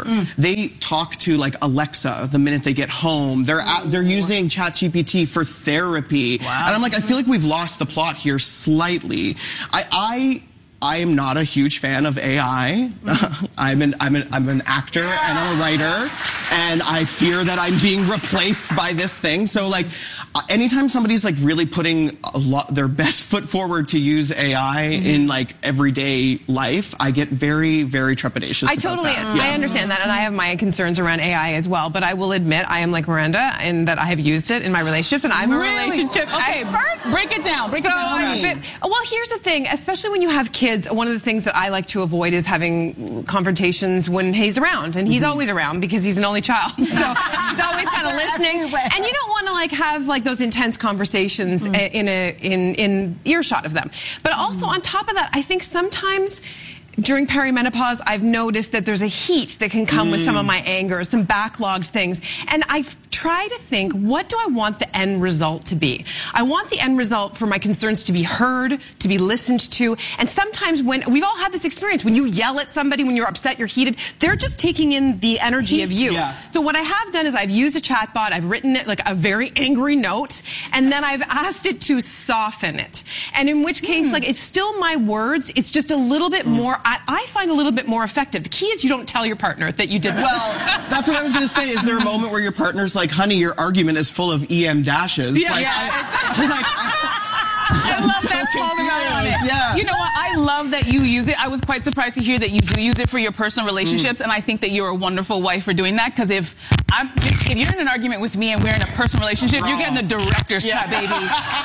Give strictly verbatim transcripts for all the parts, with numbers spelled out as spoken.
Mm. They talk to like Alexa the minute they get home. They're at, they're using ChatGPT for therapy. Wow. And I'm like, I feel like we've lost the plot here slightly. I, I I am not a huge fan of A I. Mm. I'm an I'm an I'm an actor and I'm a writer, and I fear that I'm being replaced by this thing. So like, uh, anytime somebody's like really putting a lot their best foot forward to use A I mm-hmm. in like everyday life, I get very very trepidatious. I about totally that. Yeah. I understand that, and I have my concerns around A I as well. But I will admit I am like Miranda in that I have used it in my relationships, and I'm really? a relationship okay. expert. Break it down. Break so it down. I fit, well, here's the thing, especially when you have kids. One of the things that I like to avoid is having confrontations when he's around, and he's mm-hmm. always around because he's an only child. So he's always kind of listening, and you don't want to like have like those intense conversations mm-hmm. in a in in earshot of them. But also mm-hmm. on top of that, I think sometimes during perimenopause, I've noticed that there's a heat that can come mm. with some of my anger, some backlogged things. And I try to think, what do I want the end result to be? I want the end result for my concerns to be heard, to be listened to. And sometimes when, we've all had this experience, when you yell at somebody, when you're upset, you're heated, they're just taking in the energy heat, of you. Yeah. So what I have done is I've used a chatbot, I've written it like a very angry note, and then I've asked it to soften it. And in which case, mm. like, it's still my words, it's just a little bit mm. more, I, I find a little bit more effective. The key is you don't tell your partner that you did that. Well, that's what I was going to say. Is there a moment where your partner's like, honey, your argument is full of E M dashes? Yeah. Like, yeah. I, like, I, I love so that called on it. Yeah. You know what? I love that you use it. I was quite surprised to hear that you do use it for your personal relationships, mm. and I think that you're a wonderful wife for doing that. Because if I'm, if you're in an argument with me and we're in a personal relationship, you're getting the director's yeah. cut, baby.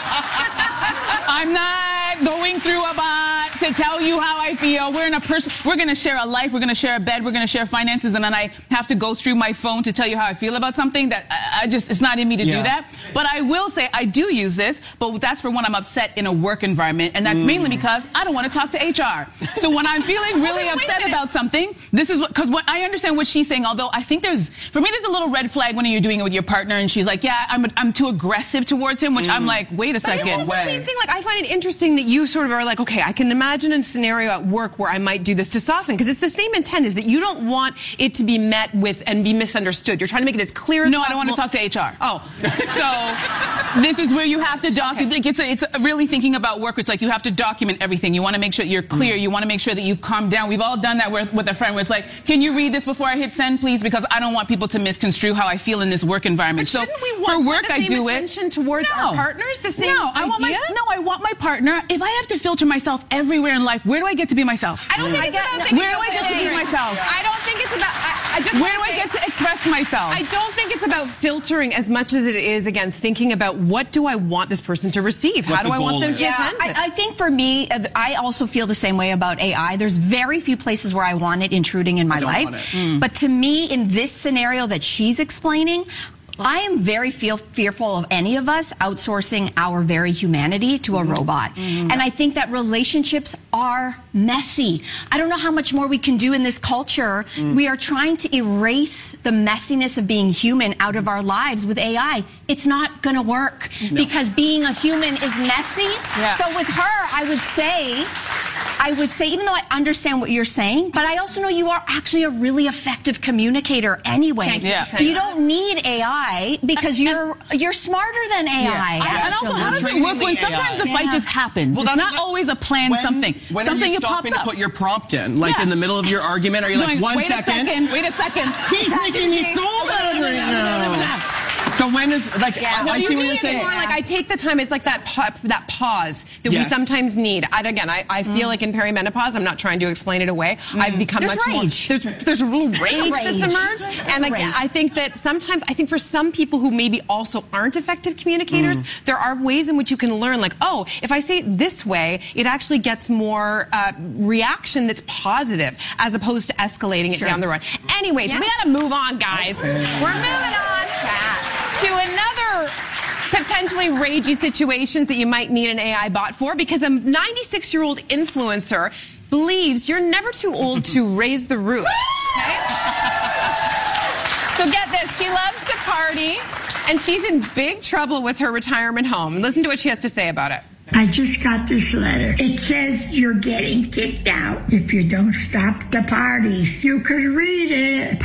I'm not going through a bot to tell you how I feel. We're in a person. We're going to share a life. We're going to share a bed. We're going to share finances, and then I have to go through my phone to tell you how I feel about something. That I, I just, it's not in me to yeah. do that. But I will say I do use this, but that's for when I'm upset in a work environment, and that's mm. mainly because I don't want to talk to H R. So when I'm feeling really upset about something, this is what, because I understand what she's saying. Although I think there's, for me, there's a little red flag when you're doing it with your partner, and she's like, "Yeah, I'm, I'm too aggressive towards him," which mm. I'm like, "Wait a but second." Isn't it the same thing? Like, I find it interesting that you sort of are like, okay, I can imagine a scenario at work where I might do this to soften, because it's the same intent, is that you don't want it to be met with and be misunderstood. You're trying to make it as clear as no, possible. No, I don't want to talk to H R. Oh. So this is where you have to document. Okay. It's, a, it's a really thinking about work. It's like you have to document everything. You want to make sure you're clear. Mm. You want to make sure that you calm down. We've all done that with, with a friend where it's like, can you read this before I hit send, please? Because I don't want people to misconstrue how I feel in this work environment. But so shouldn't we want for work, the I same do attention it. towards no. our partners? The same no, I idea? want my, no, I want my partner. If I have to filter myself everywhere in life, where do I get to be myself? I don't think I it's get, about no, where do I get to be myself? I don't think it's about. I, I just where do I get to express myself? I don't think it's about filtering as much as it is, again, thinking about what do I want this person to receive? What How do I want them is. to yeah, attend I, it? I think for me, I also feel the same way about A I. There's very few places where I want it intruding in my life. Mm. But to me, in this scenario that she's explaining, I am very feel, fearful of any of us outsourcing our very humanity to a mm-hmm. robot. Mm-hmm. And I think that relationships are messy. I don't know how much more we can do in this culture. Mm. We are trying to erase the messiness of being human out of our lives with A I. It's not going to work no. because being a human is messy. Yeah. So with her, I would say... I would say, even though I understand what you're saying, but I also know you are actually a really effective communicator anyway. Thank you. Yeah. You don't need A I because you're you're smarter than A I. Yeah. And also, how does it work when sometimes the fight yeah. just happens? Well, it's not what, always a planned when, something. When something are you that stopping pops to up. put your prompt in? Like yeah. in the middle of your argument? Are you Going, like, one wait second? a second? Wait a second. He's making me so mad right now. So when is, like, yeah. I, no, I see what you're saying. More like I take the time, it's like that pa that pause that yes. we sometimes need. I, again, I, I feel mm. like in perimenopause, I'm not trying to explain it away. Mm. I've become there's much rage. more, there's, there's a little rage, rage. that's emerged. And like, I think that sometimes, I think for some people who maybe also aren't effective communicators, mm. there are ways in which you can learn, like, oh, if I say it this way, it actually gets more uh, reaction that's positive as opposed to escalating it sure. down the road. Anyways, yeah. we gotta move on, guys. Okay. We're moving on. Chat. To another potentially ragey situations that you might need an A I bot for, because a ninety-six-year-old influencer believes you're never too old to raise the roof. Okay? So get this, she loves to party, and she's in big trouble with her retirement home. Listen to what she has to say about it. I just got this letter. It says you're getting kicked out if you don't stop the parties. You could read it.